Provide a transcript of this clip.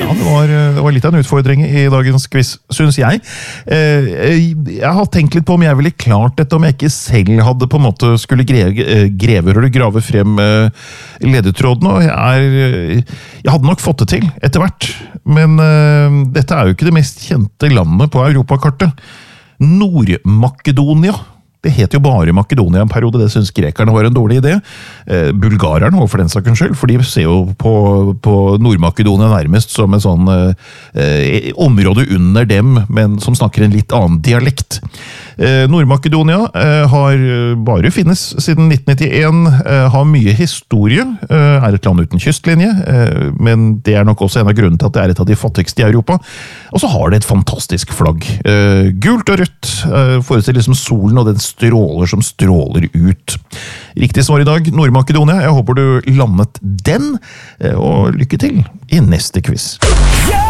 det var litt av en utfordring I dagens quiz, synes jeg. Jeg har tenkt litt på om jeg ville klart dette, om jeg ikke selv hadde på en måte skulle grave frem ledetrådene, og jeg hadde nok fått det til etter hvert. Men dette jo ikke det mest kjente landet på Europakartet. Nord-Makedonia. Det heter jo bare Makedonia en periode, det synes grekerne var en dårlig idé. Bulgarerne, og for den sakens skyld, for de ser jo på Nord-Makedonia nærmest som en sånn område under dem, men som snakker en litt annen dialekt. Nord-Makedonia har bare finnes siden 1991, har mye historie, et land uten kystlinje, men det nok også en av grunnene til at det et av de fattigste I Europa. Og så har det et fantastisk flagg. Gult og rødt, forestiller liksom solen og den stråler som stråler ut. Riktig svar I dag, Nord-Makedonia. Jeg håper du landet den, og lykke til I neste quiz.